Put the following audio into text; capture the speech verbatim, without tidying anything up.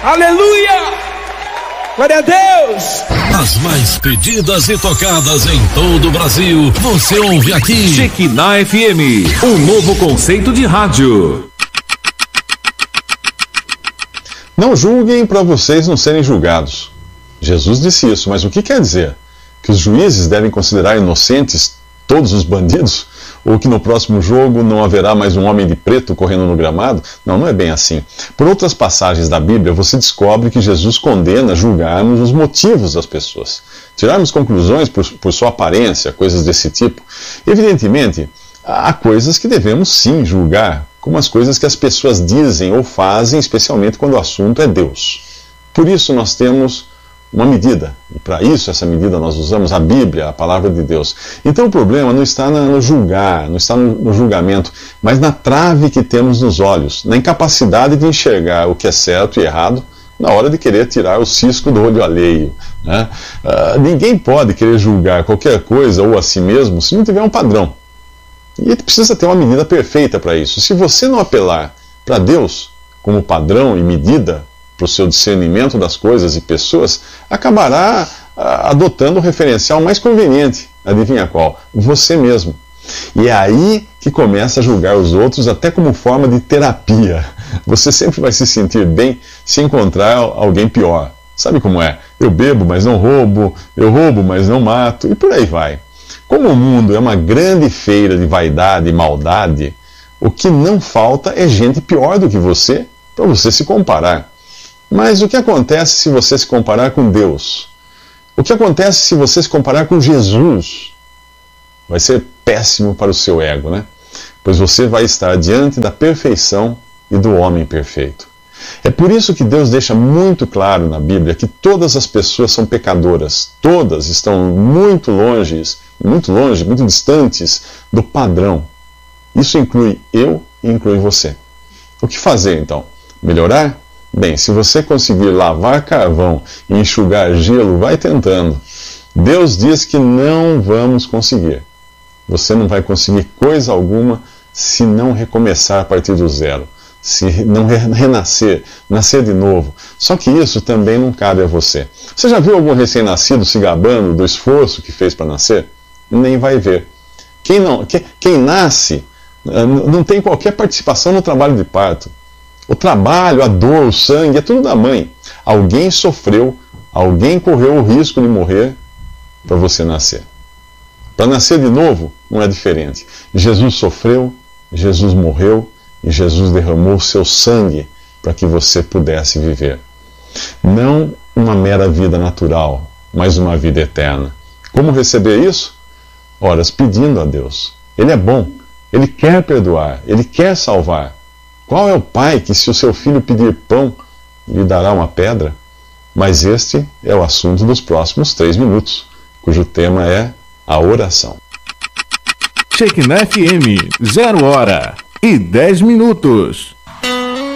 Aleluia! Glória a Deus! As mais pedidas e tocadas em todo o Brasil, você ouve aqui. Shekinah F M, um novo conceito de rádio. Não julguem para vocês não serem julgados. Jesus disse isso, mas o que quer dizer? Que os juízes devem considerar inocentes todos os bandidos? Ou que no próximo jogo não haverá mais um homem de preto correndo no gramado? Não, não é bem assim. Por outras passagens da Bíblia, você descobre que Jesus condena julgarmos os motivos das pessoas. Tirarmos conclusões por, por sua aparência, coisas desse tipo. Evidentemente, há coisas que devemos sim julgar, como as coisas que as pessoas dizem ou fazem, especialmente quando o assunto é Deus. Por isso nós temos uma medida, e para isso essa medida nós usamos a Bíblia, a palavra de Deus. Então o problema não está no julgar, não está no julgamento, mas na trave que temos nos olhos, na incapacidade de enxergar o que é certo e errado, na hora de querer tirar o cisco do olho alheio. Né? Uh, ninguém pode querer julgar qualquer coisa ou a si mesmo se não tiver um padrão. E ele precisa ter uma medida perfeita para isso. Se você não apelar para Deus como padrão e medida para o seu discernimento das coisas e pessoas, acabará a, adotando o referencial mais conveniente. Adivinha qual? Você mesmo. E é aí que começa a julgar os outros até como forma de terapia. Você sempre vai se sentir bem se encontrar alguém pior. Sabe como é? Eu bebo, mas não roubo, eu roubo, mas não mato, e por aí vai. Como o mundo é uma grande feira de vaidade e maldade, o que não falta é gente pior do que você, para você se comparar. Mas o que acontece se você se comparar com Deus? O que acontece se você se comparar com Jesus? Vai ser péssimo para o seu ego, né? Pois você vai estar diante da perfeição e do homem perfeito. É por isso que Deus deixa muito claro na Bíblia que todas as pessoas são pecadoras. Todas estão muito longe, muito longe, muito distantes do padrão. Isso inclui eu e inclui você. O que fazer então? Melhorar? Bem, se você conseguir lavar carvão e enxugar gelo, vai tentando. Deus diz que não vamos conseguir. Você não vai conseguir coisa alguma se não recomeçar a partir do zero. Se não renascer, nascer de novo. Só que isso também não cabe a você. Você já viu algum recém-nascido se gabando do esforço que fez para nascer? Nem vai ver. Quem, não, quem, quem nasce não tem qualquer participação no trabalho de parto. O trabalho, a dor, o sangue, é tudo da mãe. Alguém sofreu, alguém correu o risco de morrer para você nascer. Para nascer de novo, não é diferente. Jesus sofreu, Jesus morreu e Jesus derramou seu sangue para que você pudesse viver. Não uma mera vida natural, mas uma vida eterna. Como receber isso? Ora, pedindo a Deus. Ele é bom, Ele quer perdoar, Ele quer salvar. Qual é o pai que, se o seu filho pedir pão, lhe dará uma pedra? Mas este é o assunto dos próximos três minutos, cujo tema é a oração. Shekinah F M, zero hora e dez minutos.